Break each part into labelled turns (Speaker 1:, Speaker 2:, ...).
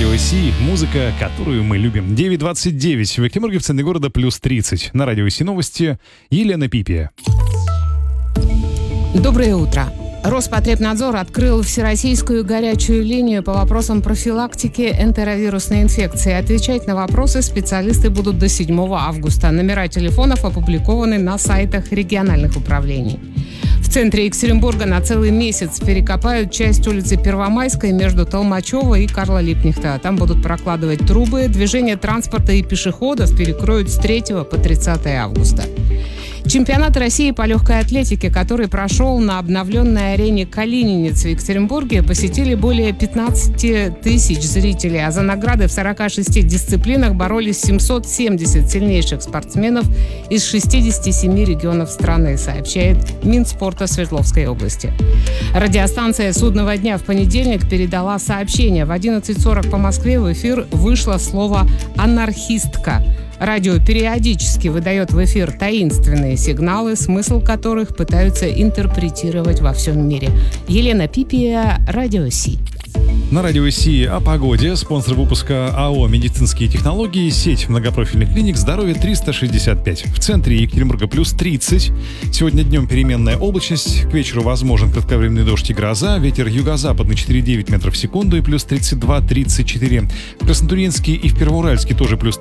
Speaker 1: Радио Си. Музыка, которую мы любим. 9:29. В Екатеринбурге, в центре города, плюс 30. На Радио Си новости. Елена Пипия.
Speaker 2: Доброе утро. Роспотребнадзор открыл всероссийскую горячую линию по вопросам профилактики энтеровирусной инфекции. Отвечать на вопросы специалисты будут до 7 августа. Номера телефонов опубликованы на сайтах региональных управлений. В центре Екатеринбурга на целый месяц перекопают часть улицы Первомайской между Толмачева и Карла Липкнехта. Там будут прокладывать трубы. Движение транспорта и пешеходов перекроют с 3 по 30 августа. Чемпионат России по легкой атлетике, который прошел на обновленной арене «Калининец» в Екатеринбурге, посетили более 15 тысяч зрителей, а за награды в 46 дисциплинах боролись 770 сильнейших спортсменов из 67 регионов страны, сообщает Минспорта Свердловской области. Радиостанция «Судного дня» в понедельник передала сообщение. В 11:40 по Москве в эфир вышло слово «анархистка». Радио периодически выдает в эфир таинственные сигналы, смысл которых пытаются интерпретировать во всем мире. Елена Пипия, Радио Си.
Speaker 1: На Радио Си о погоде. Спонсор выпуска АО «Медицинские технологии», сеть многопрофильных клиник «Здоровье 365». В центре Екатеринбурга плюс 30. Сегодня днем переменная облачность. К вечеру возможен кратковременный дождь и гроза. Ветер юго-западный 4,9 метров в секунду и плюс 32-34. В Краснотурьинске и в Первоуральске тоже плюс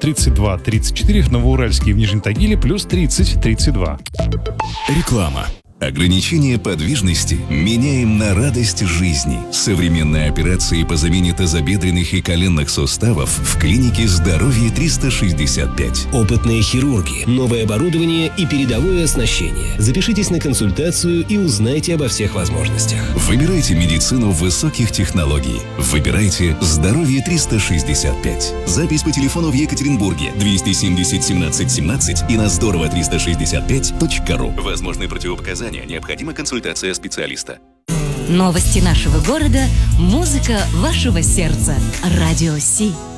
Speaker 1: 32-34. В Новоуральске и в Нижнем Тагиле плюс 30-32.
Speaker 3: Реклама. Ограничение подвижности меняем на радость жизни. Современные операции по замене тазобедренных и коленных суставов в клинике «Здоровье 365».
Speaker 4: Опытные хирурги, новое оборудование и передовое оснащение. Запишитесь на консультацию и узнайте обо всех возможностях.
Speaker 3: Выбирайте медицину высоких технологий. Выбирайте «Здоровье 365». Запись по телефону в Екатеринбурге 270 17 17 и на здорово365.ру. Возможны противопоказания. Необходима консультация специалиста.
Speaker 5: Новости нашего города, музыка вашего сердца. Радио Си.